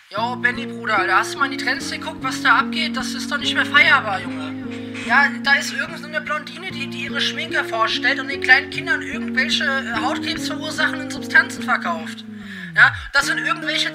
Jo, Benny, Bruder, Alter, hast du mal in die Trends geguckt, was da abgeht? Das ist doch nicht mehr feierbar, Junge. Ja, da ist irgend so eine Blondine, die ihre Schminke vorstellt und den kleinen Kindern irgendwelche Hautkrebs verursachenden Substanzen verkauft. Ja, das sind irgendwelche